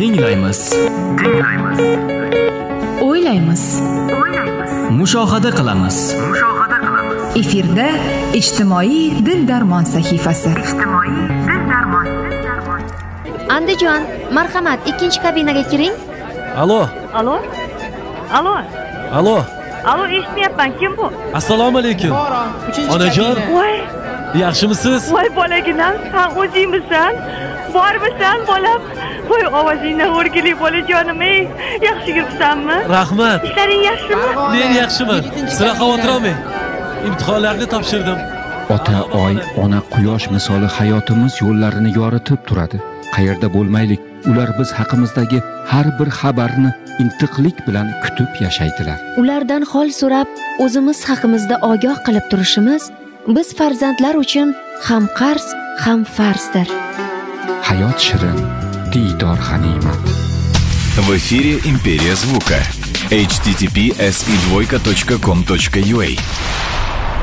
Tinglaymiz. O'ylaymiz. Mushohada qilamiz. Efirda ijtimoiy dil-darmon sahifasi. Andijon, marhamat, ikkinchi kabinaga kiring. Alo. Alo, eshitmayapman. Kim bu? Assalomu alaykum. Onajon, Voy, yaxshimisiz? voy bolaginam, sen o'zingmisan? Bormisan, bolam? Voy, ovozingdan o'rgili bolajonim, ey. Yaxshi yuribsanmi? Rahmat. Ishlaring yaxshimi? Men yaxshiman. Sira xavotir olmang. Imtihonlarni topshirdim. Ota oy, ona quyosh misoli hayotimiz yo'llarini yoritib turadi. Qayerda bo'lmaylik, ular biz haqimizdagi har bir xabarni intiqlik bilan kutib yashaydilar. Ulardan hol so'rab, o'zimiz haqimizda ogoh qilib turishimiz biz farzandlar uchun ham qarz, ham farzdir. Hayot shirin, diydor g'animat. В эфире «Империя звука». https://com.ua